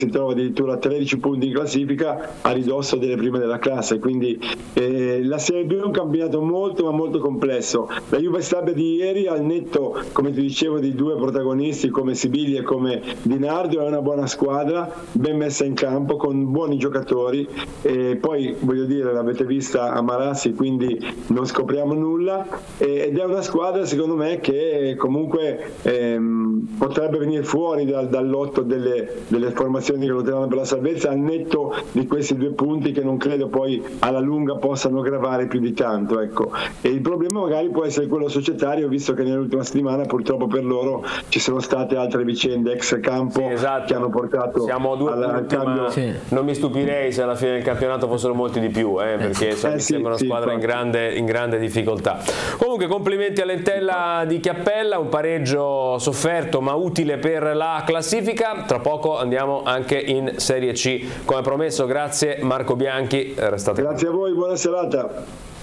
si trova addirittura a 13 punti in classifica, a ridosso delle prime della classe. Quindi la Serie B è un campionato molto ma molto complesso. La Juve Stabia di ieri, al netto, come ti dicevo, di due protagonisti come Sibili e come Di Nardo, è una buona squadra, ben messa in campo, con buoni giocatori, e poi voglio dire, l'avete vista a Marassi, quindi non scopriamo nulla, ed è una squadra secondo me che comunque potrebbe venire fuori dal lotto delle formazioni che lotteranno per la salvezza, al netto di questi 2 punti che non credo poi alla lunga possano gravare più di tanto, ecco. E il problema magari può essere quello societario, visto che nell'ultima settimana purtroppo per loro ci sono state altre vicende ex campo, sì, esatto, che hanno portato al cambio. Sì. Non mi stupirei se alla fine del campionato fossero molti di più, perché mi sembra una squadra in grande difficoltà. Comunque complimenti all'Entella di Chiappella, un pareggio sofferto ma utile per la classifica. Tra poco andiamo anche in Serie C come promesso. Grazie Marco Bianchi, restate grazie a voi, buona serata.